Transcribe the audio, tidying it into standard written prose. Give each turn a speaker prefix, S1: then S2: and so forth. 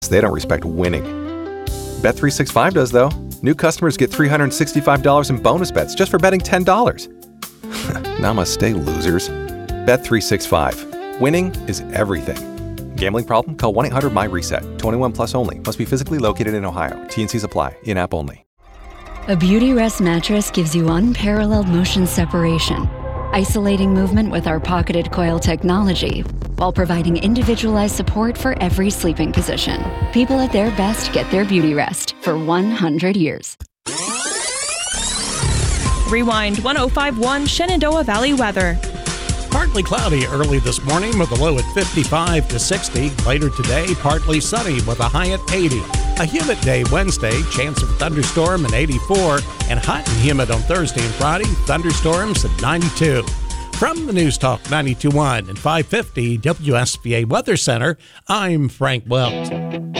S1: They don't respect winning. Bet365 does, though. New customers get $365 in bonus bets just for betting $10. Namaste, losers. Bet365. Winning is everything. Gambling problem? Call 1-800-MY-RESET. 21 plus only. Must be physically located in Ohio. T&Cs apply. In-app only.
S2: A Beautyrest mattress gives you unparalleled motion separation, isolating movement with our pocketed coil technology, while providing individualized support for every sleeping position. People at their best get their Beautyrest for 100 years.
S3: Rewind 105.1 Shenandoah Valley weather.
S4: Partly cloudy early this morning with a low at 55 to 60. Later today, partly sunny with a high at 80. A humid day Wednesday, chance of thunderstorm at 84. And hot and humid on Thursday and Friday, thunderstorms at 92. From the News Talk 92.1 and 550 WSVA Weather Center, I'm Frank Welch.